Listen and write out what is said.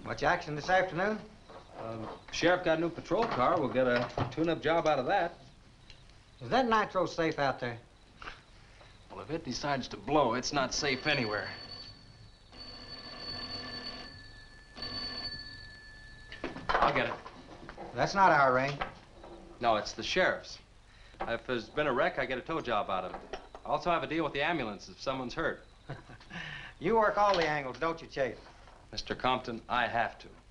Much action this afternoon? Sheriff got a new patrol car. We'll get a tune-up job out of that. Is that nitro safe out there? Well, if it decides to blow, it's not safe anywhere. I'll get it. That's not our ring. No, it's the sheriff's. If there's been a wreck, I get a tow job out of it. I also have a deal with the ambulance if someone's hurt. You work all the angles, don't you, Chase? Mr. Compton, I have to.